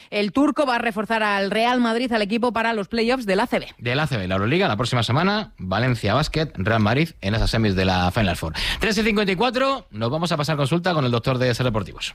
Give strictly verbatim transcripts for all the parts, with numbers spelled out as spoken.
el turco va a reforzar al Real Madrid, al equipo, para los playoffs del A C B. Del A C B, la Euroliga, la próxima semana, Valencia Basket, Real Madrid, en esas semis de la Final Four. tres y cincuenta y cuatro, nos vamos a pasar consulta con el doctor de Ser Deportivos.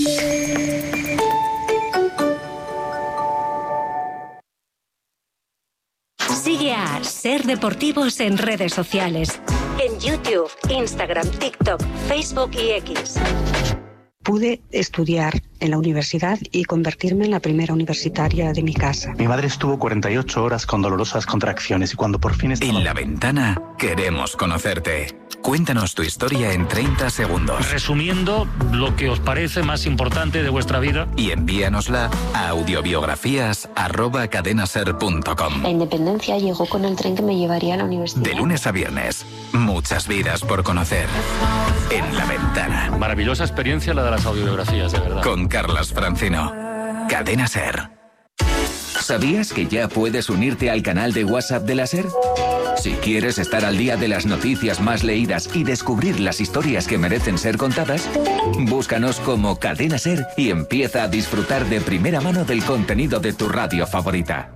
Sigue a Ser Deportivos en redes sociales. En YouTube, Instagram, TikTok, Facebook y X. Pude estudiar en la universidad y convertirme en la primera universitaria de mi casa. Mi madre estuvo cuarenta y ocho horas con dolorosas contracciones y cuando por fin estaba... En La Ventana queremos conocerte. Cuéntanos tu historia en treinta segundos. Resumiendo lo que os parece más importante de vuestra vida. Y envíanosla a audiobiografías arroba cadenaser punto com. La independencia llegó con el tren que me llevaría a la universidad. De lunes a viernes, muchas vidas por conocer. En La Ventana. Maravillosa experiencia la de las audiobiografías, de verdad. Con Carlas Francino. Cadena Ser. ¿Sabías que ya puedes unirte al canal de WhatsApp de la Ser? Si quieres estar al día de las noticias más leídas y descubrir las historias que merecen ser contadas, búscanos como Cadena Ser y empieza a disfrutar de primera mano del contenido de tu radio favorita.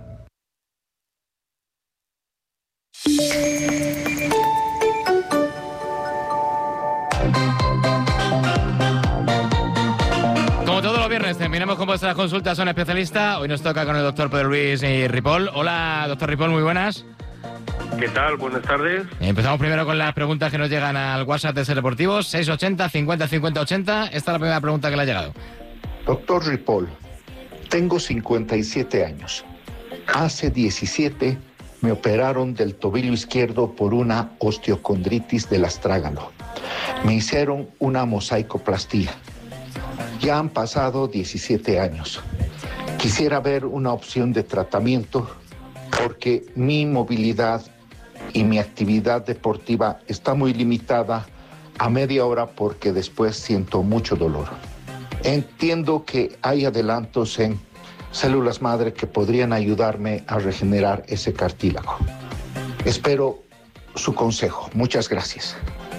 Como todos los viernes, terminamos con vuestras consultas a un especialista. Hoy nos toca con el doctor Pedro Luis Ripoll. Hola, doctor Ripoll, muy buenas. ¿Qué tal? Buenas tardes. Empezamos primero con las preguntas que nos llegan al WhatsApp de Ser Deportivos, seis ochenta, cincuenta, cincuenta, ochenta. Esta es la primera pregunta que le ha llegado. Doctor Ripoll, tengo cincuenta y siete años. Hace diecisiete me operaron del tobillo izquierdo por una osteocondritis del astrágalo. Me hicieron una mosaicoplastía. Ya han pasado diecisiete años. Quisiera ver una opción de tratamiento porque mi movilidad y mi actividad deportiva está muy limitada a media hora porque después siento mucho dolor. Entiendo que hay adelantos en células madre que podrían ayudarme a regenerar ese cartílago. Espero su consejo. Muchas gracias.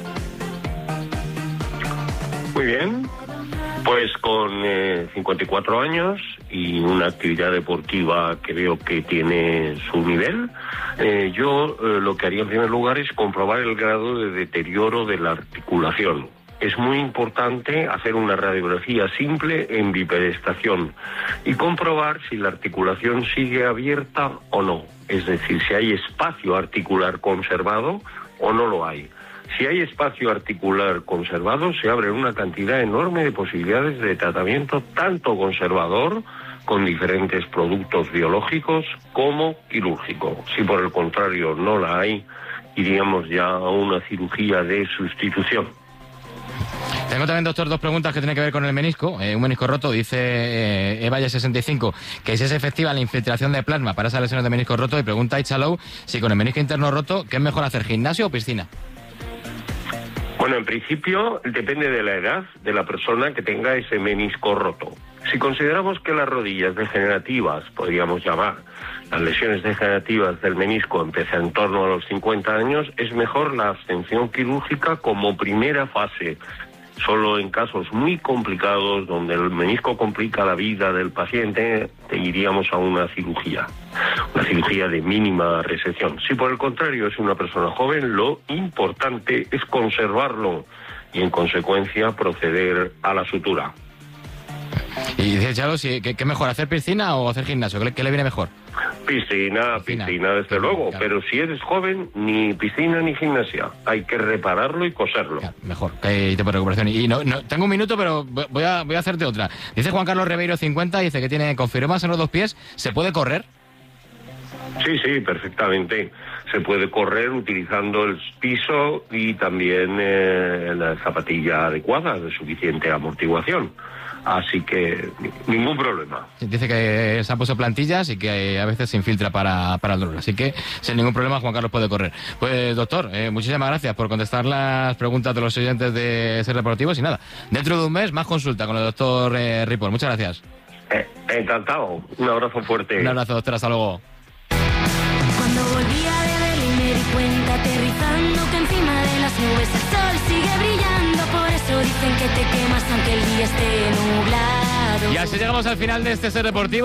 Muy bien. Pues con eh, cincuenta y cuatro años y una actividad deportiva que veo que tiene su nivel, eh, yo eh, lo que haría en primer lugar es comprobar el grado de deterioro de la articulación. Es muy importante hacer una radiografía simple en bipedestación y comprobar si la articulación sigue abierta o no. Es decir, si hay espacio articular conservado o no lo hay. Si hay espacio articular conservado, se abre una cantidad enorme de posibilidades de tratamiento, tanto conservador, con diferentes productos biológicos, como quirúrgico. Si por el contrario no la hay, iríamos ya a una cirugía de sustitución. Tengo también, doctor, dos preguntas que tienen que ver con el menisco. Eh, un menisco roto, dice eh, Evaya sesenta y cinco, que si es efectiva la infiltración de plasma para esas lesiones de menisco roto, y pregunta Ichalou si con el menisco interno roto, ¿qué es mejor hacer, gimnasio o piscina? Bueno, en principio depende de la edad de la persona que tenga ese menisco roto. Si consideramos que las rodillas degenerativas, podríamos llamar, las lesiones degenerativas del menisco empiezan en torno a los cincuenta años, es mejor la abstención quirúrgica como primera fase. Solo en casos muy complicados, donde el menisco complica la vida del paciente, iríamos a una cirugía, una cirugía de mínima resección. Si por el contrario es una persona joven, lo importante es conservarlo y en consecuencia proceder a la sutura. Y dice Chalo, ¿qué, ¿qué es mejor, hacer piscina o hacer gimnasio? ¿Qué, qué le viene mejor? Piscina, piscina, piscina desde claro, luego, claro. Pero si eres joven, ni piscina ni gimnasia. Hay que repararlo y coserlo. Claro, mejor, que hay tiempo de recuperación. Y no, no, tengo un minuto, pero voy a, voy a hacerte otra. Dice Juan Carlos Ribeiro, cincuenta, dice que tiene confirmas en los dos pies. ¿Se puede correr? Sí, sí, perfectamente. Se puede correr utilizando el piso y también eh, la zapatilla adecuada, de suficiente amortiguación. Así que ningún problema. Dice que se han puesto plantillas y que a veces se infiltra para, para el dolor. Así que sin ningún problema Juan Carlos puede correr. Pues doctor, eh, muchísimas gracias por contestar las preguntas de los oyentes de Ser Deportivos. Y nada, dentro de un mes más consulta con el doctor eh, Ripoll. Muchas gracias. Eh, encantado. Un abrazo fuerte. Un abrazo, doctor. Hasta luego. Cuando volví a beber y me di cuenta, aterrizando, que encima de las nubes el sol sigue brillando. Por eso dicen que te quemas aunque el día esté nublado. Y así llegamos al final de este Ser Deportivo.